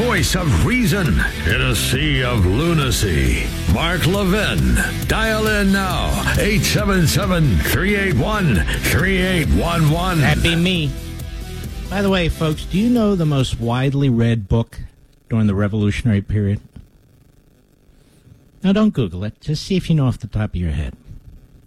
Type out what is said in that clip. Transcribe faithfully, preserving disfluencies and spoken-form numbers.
voice of reason in a sea of lunacy. Mark Levin. Dial in now. eight seven seven, three eight one, three eight one one. That'd be me. By the way, folks, do you know the most widely read book during the Revolutionary period? Now, don't Google it. Just see if you know off the top of your head.